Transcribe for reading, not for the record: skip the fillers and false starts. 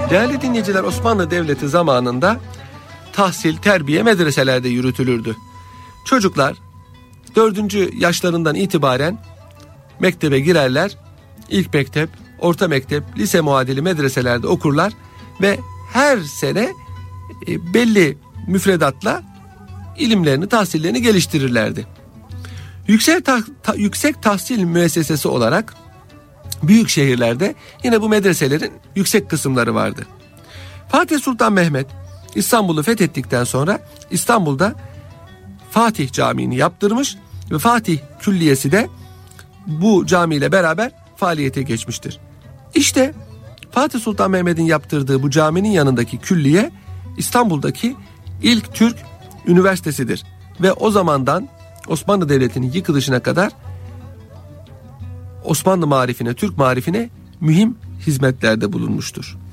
Değerli dinleyiciler, Osmanlı Devleti zamanında tahsil, terbiye medreselerde yürütülürdü. Çocuklar 4. yaşlarından itibaren mektebe girerler. İlk mektep, orta mektep, lise muadili medreselerde okurlar ve her sene belli müfredatla ilimlerini, tahsillerini geliştirirlerdi. Yüksek tahsil müessesesi olarak büyük şehirlerde yine bu medreselerin yüksek kısımları vardı. Fatih Sultan Mehmet İstanbul'u fethettikten sonra İstanbul'da Fatih Camii'ni yaptırmış ve Fatih Külliyesi de bu camiyle beraber faaliyete geçmiştir. İşte Fatih Sultan Mehmet'in yaptırdığı bu caminin yanındaki külliye İstanbul'daki ilk Türk üniversitesidir ve o zamandan Osmanlı Devleti'nin yıkılışına kadar Osmanlı marifine, Türk marifine mühim hizmetlerde bulunmuştur.